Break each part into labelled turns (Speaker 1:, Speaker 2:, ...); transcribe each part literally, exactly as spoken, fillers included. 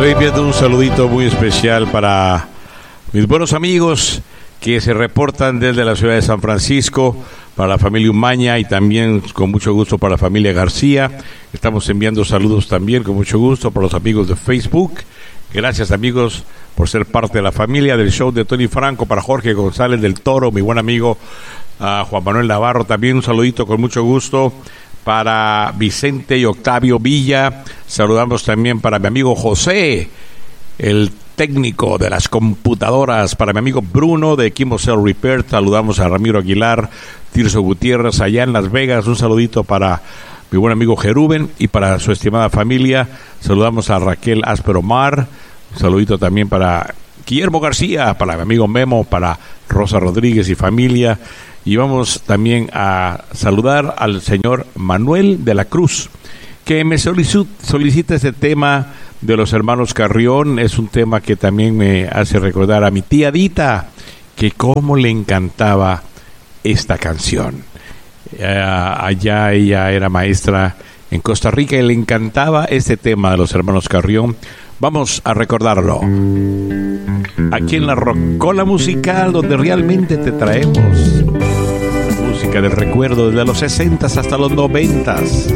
Speaker 1: Estoy enviando un saludito muy especial para mis buenos amigos que se reportan desde la ciudad de San Francisco, para la familia Umaña y también con mucho gusto para la familia García. Estamos enviando saludos también con mucho gusto para los amigos de Facebook. Gracias, amigos, por ser parte de la familia del show de Tony Franco. Para Jorge González del Toro, mi buen amigo uh, Juan Manuel Navarro, también un saludito con mucho gusto para Vicente y Octavio Villa. Saludamos también para mi amigo José, el técnico de las computadoras, para mi amigo Bruno de Kimocell Repair. Saludamos a Ramiro Aguilar, Tirso Gutiérrez allá en Las Vegas. Un saludito para mi buen amigo Jeruben y para su estimada familia. Saludamos a Raquel Áspero Mar. Un saludito también para Guillermo García, para mi amigo Memo, para Rosa Rodríguez y familia. Y vamos también a saludar al señor Manuel de la Cruz, que me solicita este tema de los hermanos Carrión. Es un tema que también me hace recordar a mi tía Dita, que cómo le encantaba esta canción. Uh, allá ella era maestra en Costa Rica y le encantaba este tema de los hermanos Carrión. Vamos a recordarlo aquí en la Rocola Musical, donde realmente te traemos la música del recuerdo desde los sesentas hasta los noventas.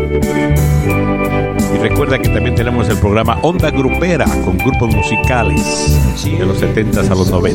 Speaker 1: Y recuerda que también tenemos el programa Onda Grupera con grupos musicales de los setentas a los noventas.